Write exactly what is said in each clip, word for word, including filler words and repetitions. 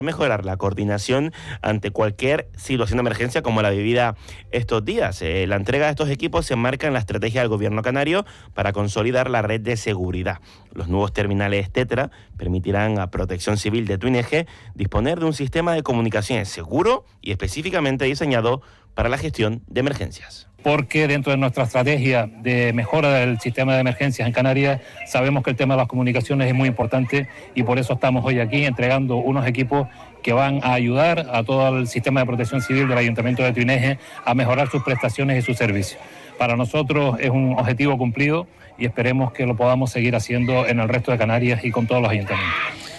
mejorar la coordinación ante cualquier situación de emergencia como la vivida estos días. Eh, la entrega de estos equipos se enmarca en la estrategia del gobierno canario para consolidar la red de seguridad. Los nuevos terminales Tetra permitirán a Protección Civil de Tuineje disponer de un sistema de comunicaciones seguro y específicamente diseñado para la gestión de emergencias. Porque dentro de nuestra estrategia de mejora del sistema de emergencias en Canarias sabemos que el tema de las comunicaciones es muy importante y por eso estamos hoy aquí entregando unos equipos que van a ayudar a todo el sistema de protección civil del Ayuntamiento de Tuineje a mejorar sus prestaciones y sus servicios. Para nosotros es un objetivo cumplido y esperemos que lo podamos seguir haciendo en el resto de Canarias y con todos los ayuntamientos.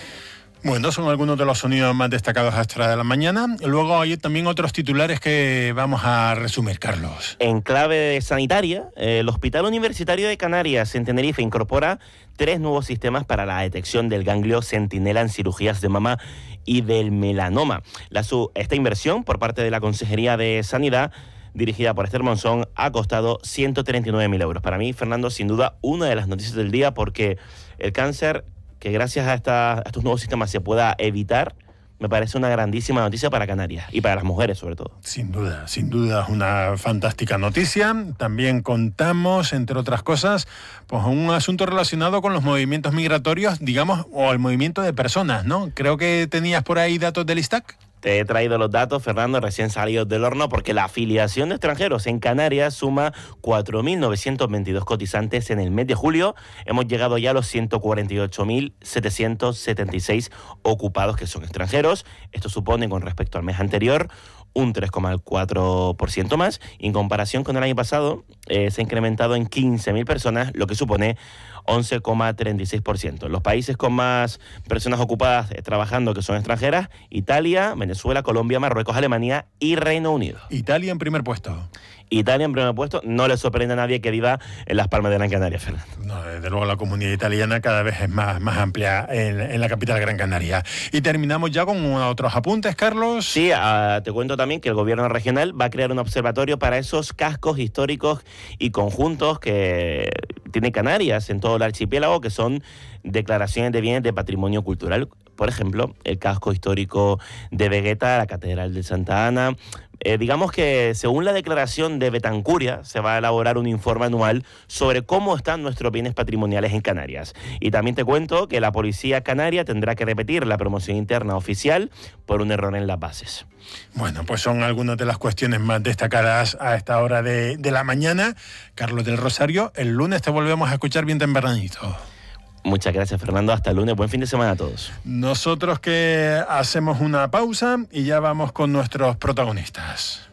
Bueno, son algunos de los sonidos más destacados a esta hora de la mañana. Luego hay también otros titulares que vamos a resumir, Carlos. En clave sanitaria, el Hospital Universitario de Canarias en Tenerife incorpora tres nuevos sistemas para la detección del ganglio centinela en cirugías de mama y del melanoma. La, su, esta inversión por parte de la Consejería de Sanidad, dirigida por Esther Monzón, ha costado ciento treinta y nueve mil euros. Para mí, Fernando, sin duda, una de las noticias del día, porque el cáncer, que gracias a, esta, a estos nuevos sistemas se pueda evitar, me parece una grandísima noticia para Canarias y para las mujeres sobre todo. Sin duda, sin duda es una fantástica noticia. También contamos, entre otras cosas, pues un asunto relacionado con los movimientos migratorios, digamos, o el movimiento de personas, ¿no? Creo que tenías por ahí datos del ISTAC. Te he traído los datos, Fernando, recién salidos del horno, porque la afiliación de extranjeros en Canarias suma cuatro mil novecientos veintidós cotizantes en el mes de julio. Hemos llegado ya a los ciento cuarenta y ocho mil setecientos setenta y seis ocupados que son extranjeros. Esto supone, con respecto al mes anterior, un tres coma cuatro por ciento más. En comparación con el año pasado, eh, se ha incrementado en quince mil personas, lo que supone once coma treinta y seis por ciento. Los países con más personas ocupadas eh, trabajando que son extranjeras: Italia, Venezuela, Colombia, Marruecos, Alemania y Reino Unido. Italia en primer puesto. Italia en primer puesto. No le sorprende a nadie que viva en Las Palmas de Gran Canaria, Fernando. No, desde luego la comunidad italiana cada vez es más, más amplia en, en la capital Gran Canaria. Y terminamos ya con otros apuntes, Carlos. Sí, uh, te cuento también que el gobierno regional va a crear un observatorio para esos cascos históricos y conjuntos que tiene Canarias en todo el archipiélago, que son declaraciones de bienes de patrimonio cultural. Por ejemplo, el casco histórico de Vegueta, la Catedral de Santa Ana. Eh, digamos que según la declaración de Betancuria se va a elaborar un informe anual sobre cómo están nuestros bienes patrimoniales en Canarias. Y también te cuento que la policía canaria tendrá que repetir la promoción interna oficial por un error en las bases. Bueno, pues son algunas de las cuestiones más destacadas a esta hora de, de la mañana. Carlos del Rosario, el lunes te volvemos a escuchar bien tempranito. Muchas gracias, Fernando. Hasta el lunes. Buen fin de semana a todos. Nosotros que hacemos una pausa y ya vamos con nuestros protagonistas.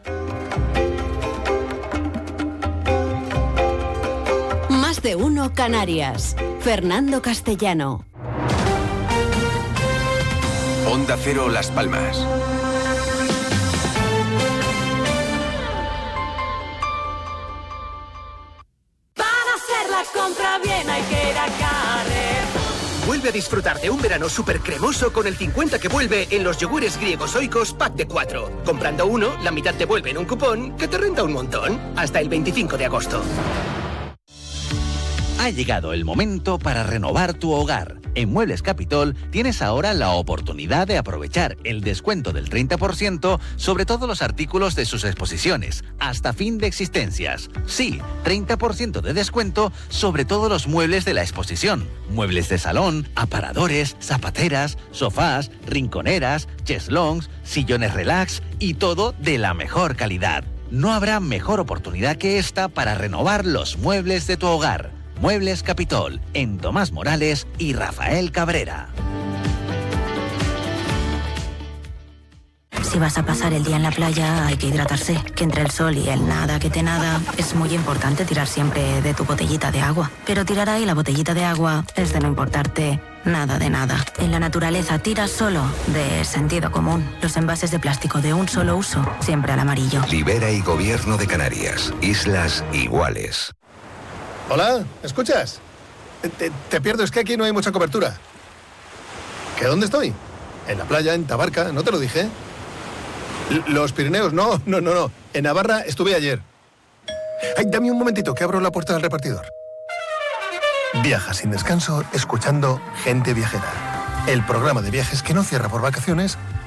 Más de uno Canarias. Fernando Castellano. Onda Cero Las Palmas. Para hacer la compra bien hay que ir a Carrefour. Vuelve a disfrutar de un verano súper cremoso con el cincuenta que vuelve en los yogures griegos Oikos pack de cuatro. Comprando uno, la mitad te vuelve en un cupón que te renta un montón. Hasta el veinticinco de agosto. Ha llegado el momento para renovar tu hogar. En Muebles Capitol tienes ahora la oportunidad de aprovechar el descuento del treinta por ciento sobre todos los artículos de sus exposiciones, hasta fin de existencias. Sí, treinta por ciento de descuento sobre todos los muebles de la exposición. Muebles de salón, aparadores, zapateras, sofás, rinconeras, cheslongs, sillones relax y todo de la mejor calidad. No habrá mejor oportunidad que esta para renovar los muebles de tu hogar. Muebles Capitol, en Tomás Morales y Rafael Cabrera. Si vas a pasar el día en la playa, hay que hidratarse. Que entre el sol y el nada que te nada, es muy importante tirar siempre de tu botellita de agua. Pero tirar ahí la botellita de agua es de no importarte nada de nada. En la naturaleza tira solo de sentido común. Los envases de plástico de un solo uso, siempre al amarillo. Libera y Gobierno de Canarias. Islas iguales. Hola, ¿escuchas? Te, te pierdo, es que aquí no hay mucha cobertura. ¿Que dónde estoy? En la playa, en Tabarca, ¿no te lo dije? L- Los Pirineos, no, no, no, no. En Navarra estuve ayer. Ay, dame un momentito, que abro la puerta del repartidor. Viaja sin descanso escuchando Gente Viajera. El programa de viajes que no cierra por vacaciones,